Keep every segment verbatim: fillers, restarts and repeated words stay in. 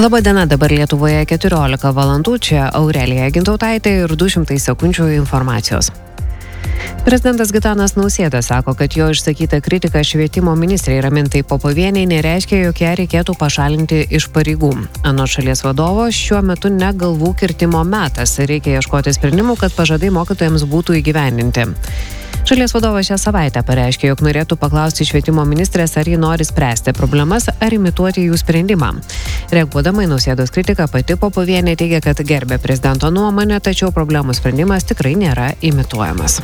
Labadiena, dabar Lietuvoje keturiolika valandų, čia Aurelija Gintautaitė ir du šimtai sekundžių informacijos. Prezidentas Gitanas Nausėda sako, kad jo išsakyta kritika švietimo ministrei Ramintai Popovienei nereiškia, jog ją reikėtų pašalinti iš pareigų. Anot šalies vadovo, šiuo metu ne galvų kirtimo metas, reikia ieškoti sprendimų, kad pažadai mokytojams būtų įgyvendinti. Šalies vadovas šią savaitę pareiškė, jog norėtų paklausti švietimo ministrės, ar ji nori spręsti problemas, ar imituoti jų sprendimą. Reaguodama į Nausėdos kritiką, pati Popovienė teigia, kad gerbė prezidento nuomonę, tačiau problemų sprendimas tikrai nėra imituojamas.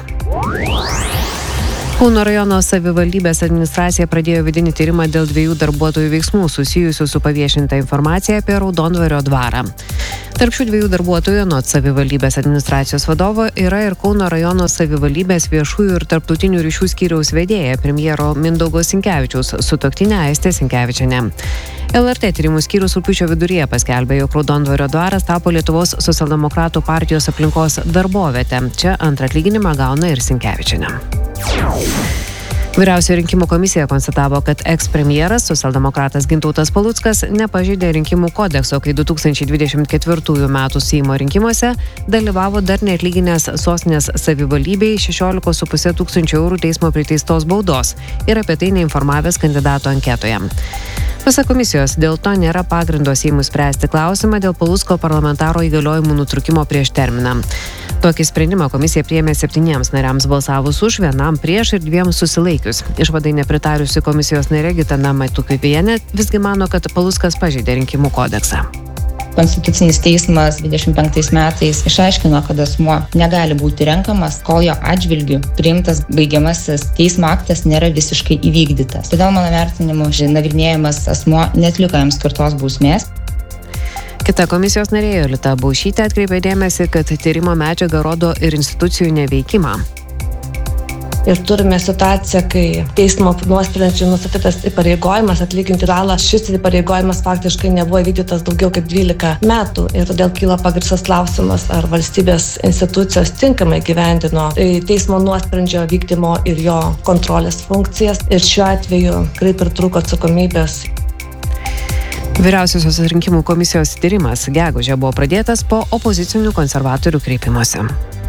Kauno rajono savivaldybės administracija pradėjo vidinį tyrimą dėl dviejų darbuotojų veiksmų susijusių su paviešinta informacija apie Raudondvario dvarą. Tarp šių dviejų darbuotojų, anot savivaldybės administracijos vadovo, yra ir Kauno rajono savivaldybės viešųjų ir tarptautinių ryšių skyriaus vedėja premjero Mindaugo Sinkevičiaus sutuoktinė Aistė Sinkevičienė. L R T tyrimų skyrius rugpjūčio viduryje paskelbė, jog Raudondvario dvaras tapo Lietuvos socialdemokratų partijos aplinkos darboviete. Čia antrą atlyginimą gauna ir Sinkevičienė. Vyriausioji rinkimų komisija konstatavo, kad eks-premjeras, socialdemokratas Gintautas Paluckas, nepažeidė rinkimų kodekso, kai du tūkstančiai dvidešimt ketvirtųjų metų Seimo rinkimuose dalyvavo dar neatlyginęs sostinės savivaldybei šešiolika su puse tūkstančių eurų teismo priteistos baudos ir apie tai neinformavęs kandidato anketoje. Pasak komisijos, dėl to nėra pagrindo Seimui spręsti klausimą dėl Palucko parlamentaro įgaliojimų nutrukimo prieš terminą. Tokį sprendimą komisija priėmė septyniems nariams balsavus už, vienam prieš ir dviem susilaikius. Išvadai nepritariusi komisijos narė Gitana Matukiuvienė visgi mano, kad Paluckas pažeidė rinkimų kodeksą. Konstitucinis teismas dvidešimt penktais metais išaiškino, kad asmuo negali būti renkamas, kol jo atžvilgiu priimtas baigiamasis teismo aktas nėra visiškai įvykdytas. Todėl mano vertinimu nagrinėjamas asmuo neatliko jam skirtos bausmės. Kita komisijos narė Jolita Baušytė atkreipė dėmesį, kad tyrimo medžiaga rodo ir institucijų neveikimą. Ir turime situaciją, kai teismo nuosprendžiu nustatytas įpareigojimas atlyginti žalą. Šis įpareigojimas faktiškai nebuvo įvykdytas daugiau kaip dvylika metų ir todėl kyla pagrįstas klausimas, ar valstybės institucijos tinkamai gyvendino teismo nuosprendžio vykdymo ir jo kontrolės funkcijas. Ir šiuo atveju kaip ir trūko atsakomybės. Vyriausiosios rinkimų komisijos tyrimas gegužę buvo pradėtas po opozicinių konservatorių kreipimosi.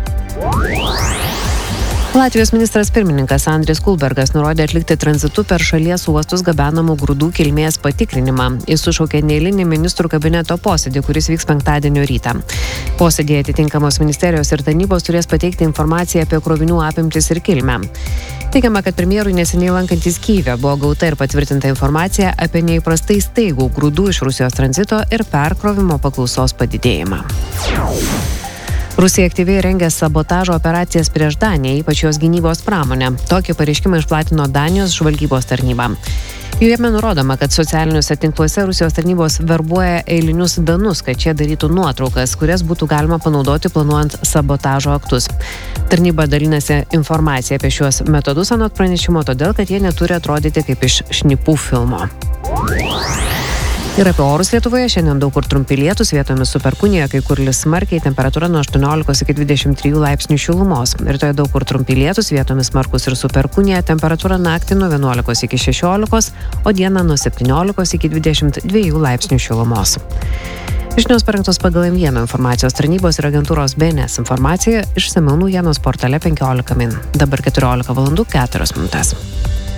Latvijos ministras pirmininkas Andris Kulbergas nurodė atlikti tranzitu per šalies uostus gabenamų grūdų kilmės patikrinimą. Jis sušaukė neeilinį ministrų kabineto posėdį, kuris vyks penktadienio rytą. Posėdėje atitinkamos ministerijos ir tarnybos turės pateikti informaciją apie krovinių apimtis ir kilmę. Teigiama, kad premjerui neseniai lankantis Kyjive buvo gauta ir patvirtinta informacija apie neįprastai staigų grūdų iš Rusijos tranzito ir perkrovimo paklausos padidėjimą. Rusija aktyviai rengia sabotažo operacijas prieš Daniją, ypač jos gynybos pramonę. Tokį pareiškimą išplatino Danijos žvalgybos tarnyba. Joje nurodoma, kad socialiniuose tinkluose Rusijos tarnybos verbuoja eilinius danus, kad šie darytų nuotraukas, kurias būtų galima panaudoti planuojant sabotažo aktus. Tarnyba dalinasi informacija apie šiuos metodus anot pranešimo, todėl kad jie neturi atrodyti kaip iš šnipų filmo. Ir apie orus Lietuvoje šiandien daug kur trumpi lietūs, vietomis su perkūnija, kai kur lis smarkiai, temperatūra nuo aštuoniolikos iki dvidešimt trijų laipsnių šilumos. Rytoj daug kur trumpi lietūs, vietomis smarkus ir su perkūnija, temperatūra naktį nuo vienuolikos iki šešiolikos, o dieną nuo septyniolikos iki dvidešimt dviejų laipsnių šilumos. Žinios parengtos pagal M vieną informacijos tarnybos ir agentūros B N S informaciją išsamiau naujienos portale penkiolika min. Dabar keturiolika valandų keturios minutės.